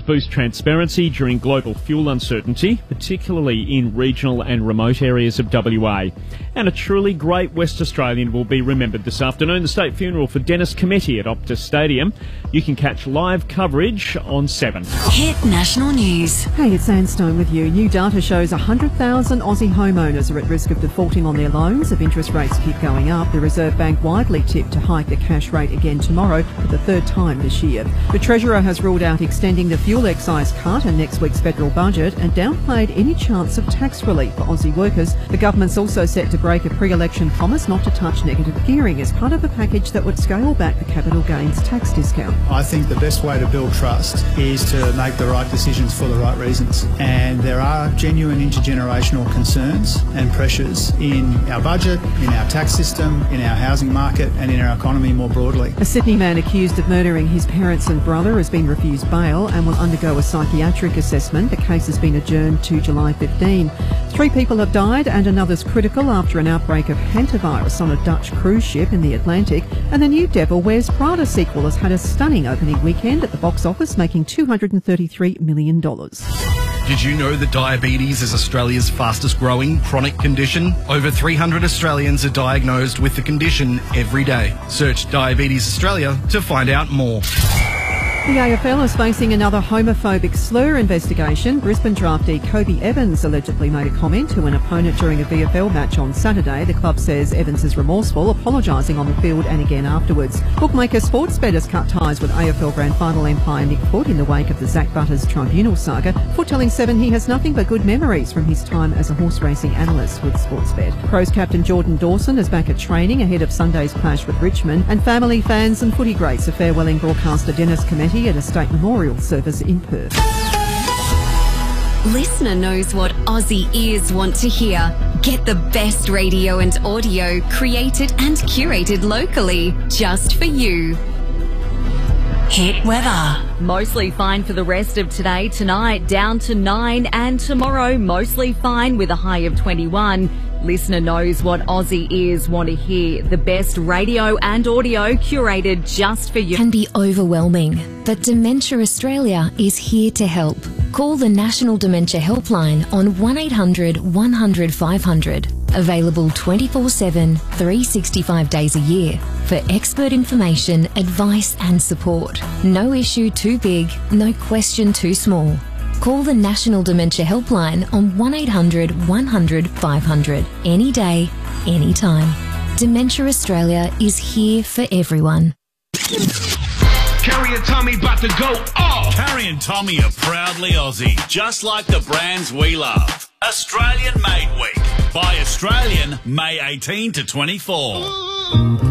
boost transparency during global fuel uncertainty, particularly in regional and remote areas of WA. And a truly great West Australian will be remembered this afternoon, the state funeral for Dennis Cometti at Optus Stadium. You can catch live coverage on 7. Hit National News. Hey, it's Sandstone with you. New data shows 100,000 Aussie homeowners are at risk of defaulting on their loans if interest rates keep going up. The Reserve Bank widely tipped to hike the cash rate again tomorrow for the third time this year. The Treasurer has ruled out extending the fuel excise cut in next week's federal budget and downplayed any chance of tax relief for Aussie workers. The government's also set to break a pre-election promise not to touch negative gearing as part of a package that would scale back the capital gains tax discount. I think the best way to build trust is to make the right decisions for the right reasons. And there are genuine intergenerational concerns and pressures in our budget, in our tax system, in our housing market and in our economy more broadly. A Sydney man accused of murdering his parents and brother has been refused bail and will undergo a psychiatric assessment. The case has been adjourned to July 15. 3 people have died and another's critical after an outbreak of hantavirus on a Dutch cruise ship in the Atlantic. And the new Devil Wears Prada sequel has had a stunning opening weekend at the box office, making $233 million. Did you know that diabetes is Australia's fastest growing chronic condition? Over 300 Australians are diagnosed with the condition every day. Search Diabetes Australia to find out more. The AFL is facing another homophobic slur investigation. Brisbane draftee Kobe Evans allegedly made a comment to an opponent during a VFL match on Saturday. The club says Evans is remorseful, apologising on the field and again afterwards. Bookmaker Sportsbet has cut ties with AFL Grand Final umpire Nick Foot in the wake of the Zach Butters tribunal saga. Foot telling Seven he has nothing but good memories from his time as a horse racing analyst with Sportsbet. Crows captain Jordan Dawson is back at training ahead of Sunday's clash with Richmond, and family, fans and footy greats are farewelling broadcaster Dennis Cometti at a state memorial service in Perth. Listener knows what Aussie ears want to hear. Get the best radio and audio created and curated locally just for you. Hit weather. Mostly fine for the rest of today. Tonight down to 9, and tomorrow mostly fine with a high of 21. Listener knows what Aussie ears want to hear. The best radio and audio curated just for you. Can be overwhelming, but Dementia Australia is here to help. Call the National Dementia Helpline on 1800 100 500. Available 24/7, 365 days a year for expert information, advice and support. No issue too big, no question too small. Call the National Dementia Helpline on 1800 100 500. Any day, anytime. Dementia Australia is here for everyone. Carrie and Tommy about to go off. Carrie and Tommy are proudly Aussie, just like the brands we love. Australian Made Week. By Australian, May 18 to 24.